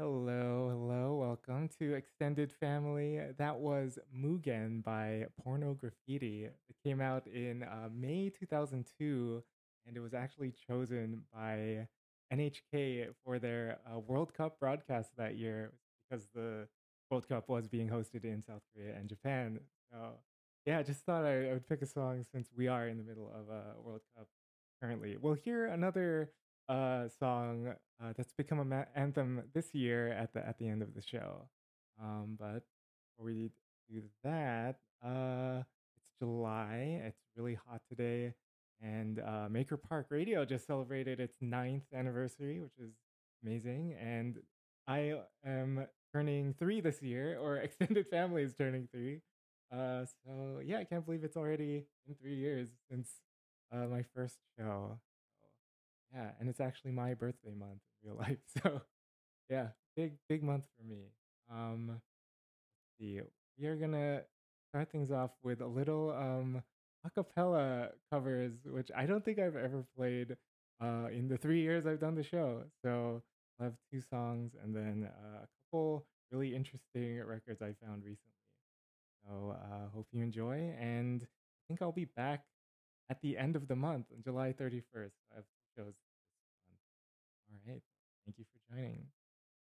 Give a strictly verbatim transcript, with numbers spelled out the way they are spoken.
Hello, hello, welcome to Extended Family. That was Mugen by Porno Graffiti. It came out in uh, May two thousand two, and it was actually chosen by N H K for their uh, World Cup broadcast that year because the World Cup was being hosted in South Korea and Japan. So, yeah, I just thought I, I would pick a song since we are in the middle of a World Cup currently. We'll hear another uh, song uh, that's become a ma- anthem this year at the at the end of the show. Um, but before we do that, uh, it's July. It's really hot today, and uh, Maker Park Radio just celebrated its ninth anniversary, which is amazing. And I am turning three this year, or extended family is turning three. Uh, so yeah, I can't believe it's already been three years since uh, my first show. So, yeah, and it's actually my birthday month in real life. So yeah, big big month for me. Um, let's see, we are gonna start things off with a little um acapella covers, which I don't think I've ever played uh in the three years I've done the show. So I have two songs and then uh, a couple really interesting records I found recently. So uh, hope you enjoy, and I think I'll be back at the end of the month on July thirty-first. I have two shows this month. All right. Thank you for joining.